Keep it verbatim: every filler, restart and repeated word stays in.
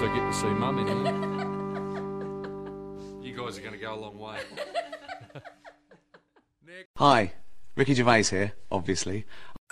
I get to see Mum in here. You guys are going to go a long way. Hi, Ricky Gervais here, obviously.